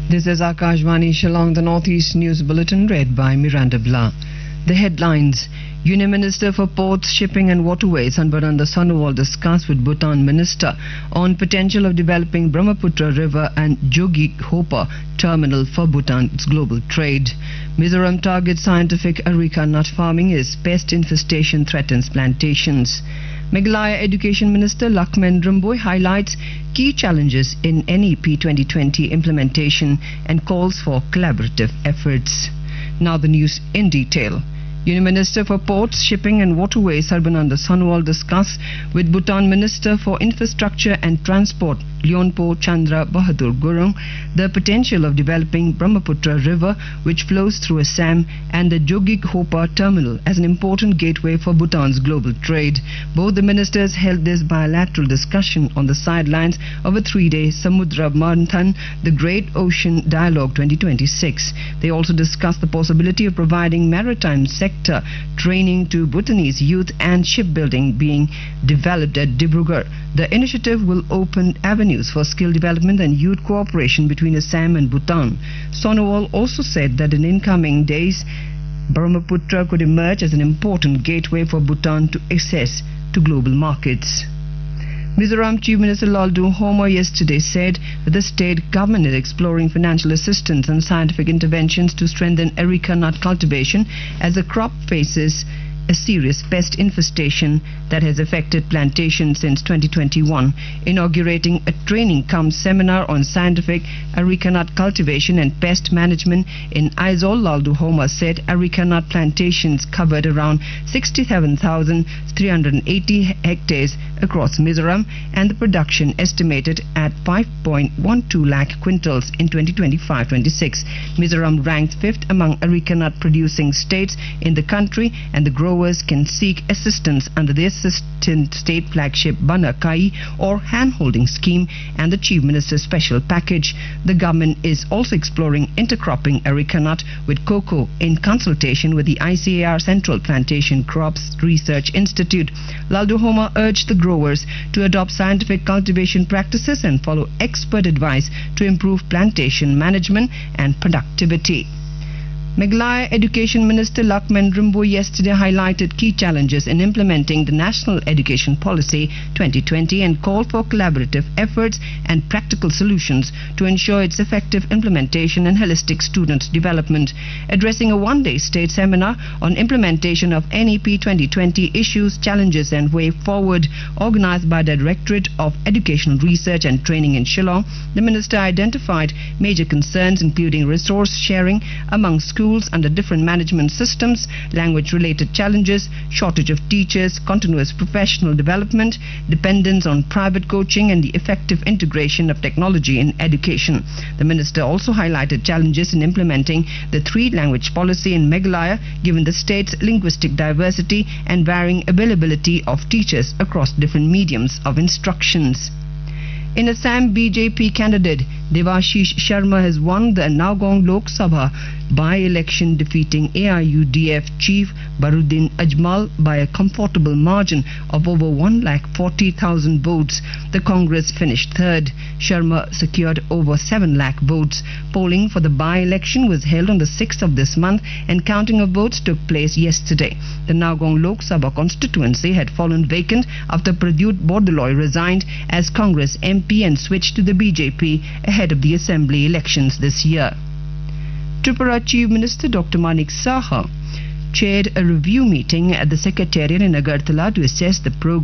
This is Akashvani Shillong, the Northeast News Bulletin, read by Miranda Blah. The headlines. Union Minister for Ports, Shipping and Waterways Hanbaranda Sonowal discussed with Bhutan Minister on potential of developing Brahmaputra River and Jogi Hopa terminal for Bhutan's global trade. Mizoram targets scientific areca nut farming as pest infestation threatens plantations. Meghalaya Education Minister Lakmen Rimboy highlights key challenges in NEP 2020 implementation and calls for collaborative efforts. Now the news in detail. Union Minister for Ports, Shipping and Waterways Sarbananda Sonowal discussed with Bhutan Minister for Infrastructure and Transport Leonpo Chandra Bahadur Gurung the potential of developing Brahmaputra River, which flows through Assam, and the Jogik Hopa terminal as an important gateway for Bhutan's global trade. Both the ministers held this bilateral discussion on the sidelines of a three-day Samudra Manthan, the Great Ocean Dialogue 2026. They also discussed the possibility of providing maritime sector training to Bhutanese youth and shipbuilding being developed at Dibrugarh. The initiative will open avenues for skill development and youth cooperation between Assam and Bhutan. Sonowal also said that in incoming days, Brahmaputra could emerge as an important gateway for Bhutan to access to global markets. Mizoram Chief Minister Laldu Homa yesterday said that the state government is exploring financial assistance and scientific interventions to strengthen areca nut cultivation as the crop faces a serious pest infestation that has affected plantations since 2021. Inaugurating a training-cum-seminar on scientific areca nut cultivation and pest management in Aizawl, Laldu Homa said areca nut plantations covered around 67,380 hectares across Mizoram and the production estimated at 5.12 lakh quintals in 2025-26. Mizoram ranked 5th among areca nut producing states in the country, and the growers can seek assistance under the Assistant State Flagship Bana Kai or hand-holding scheme and the Chief Minister's special package. The government is also exploring intercropping areca nut with cocoa in consultation with the ICAR Central Plantation Crops Research Institute. Laldu Homa urged the growers to adopt scientific cultivation practices and follow expert advice to improve plantation management and productivity. Meghalaya Education Minister Lakmen Rimboy yesterday highlighted key challenges in implementing the National Education Policy 2020 and called for collaborative efforts and practical solutions to ensure its effective implementation and holistic student development. Addressing a one-day state seminar on implementation of NEP 2020 issues, challenges and way forward, organized by the Directorate of Educational Research and Training in Shillong, the minister identified major concerns including resource sharing among schools under different management systems, language-related challenges, shortage of teachers, continuous professional development, dependence on private coaching and the effective integration of technology in education. The minister also highlighted challenges in implementing the three-language policy in Meghalaya given the state's linguistic diversity and varying availability of teachers across different mediums of instructions. In Assam, BJP candidate Devashish Sharma has won the Nowgong Lok Sabha by-election, defeating AIUDF chief Baruddin Ajmal by a comfortable margin of over 1,40,000 votes. The Congress finished third. Sharma secured over 7 lakh votes. Polling for the by-election was held on the 6th of this month and counting of votes took place yesterday. The Nowgong Lok Sabha constituency had fallen vacant after Pradyut Bordoloi resigned as Congress MP and switched to the BJP ahead of the assembly elections this year. Tripura Chief Minister Dr. Manik Saha chaired a review meeting at the Secretariat in Agartala to assess the progress